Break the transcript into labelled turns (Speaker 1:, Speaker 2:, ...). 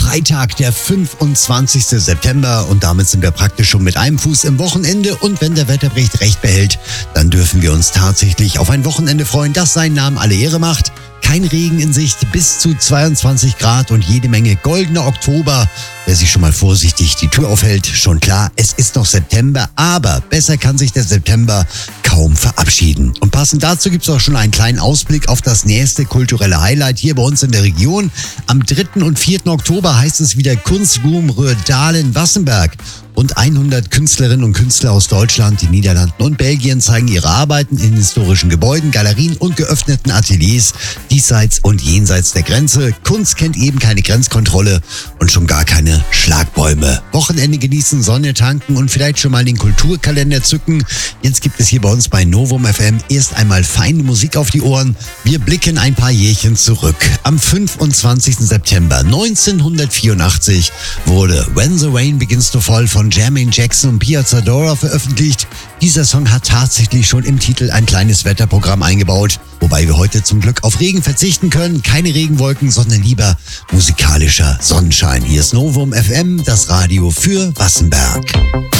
Speaker 1: Freitag, der 25. September und damit sind wir praktisch schon mit einem Fuß im Wochenende und wenn der Wetterbericht recht behält, dann dürfen wir uns tatsächlich auf ein Wochenende freuen, das seinen Namen alle Ehre macht. Kein Regen in Sicht, bis zu 22 Grad und jede Menge goldener Oktober. Wer sich schon mal vorsichtig die Tür aufhält, schon klar, es ist noch September, aber besser kann sich der September kaum verabschieden. Und passend dazu gibt es auch schon einen kleinen Ausblick auf das nächste kulturelle Highlight hier bei uns in der Region. Am 3. und 4. Oktober heißt es wieder Kunstboom Rödalen-Wassenberg. Rund 100 Künstlerinnen und Künstler aus Deutschland, den Niederlanden und Belgien zeigen ihre Arbeiten in historischen Gebäuden, Galerien und geöffneten Ateliers diesseits und jenseits der Grenze. Kunst kennt eben keine Grenzkontrolle und schon gar keine Schlagbäume. Wochenende genießen, Sonne tanken und vielleicht schon mal den Kulturkalender zücken. Jetzt gibt es hier bei uns bei Novum FM erst einmal feine Musik auf die Ohren. Wir blicken ein paar Jährchen zurück. Am 25. September 1984 wurde When the Rain Begins to Fall von Jermaine Jackson und Pia Zadora veröffentlicht. Dieser Song hat tatsächlich schon im Titel ein kleines Wetterprogramm eingebaut, wobei wir heute zum Glück auf Regen verzichten können. Keine Regenwolken, sondern lieber musikalischer Sonnenschein. Hier ist Novum FM, das Radio für Wassenberg.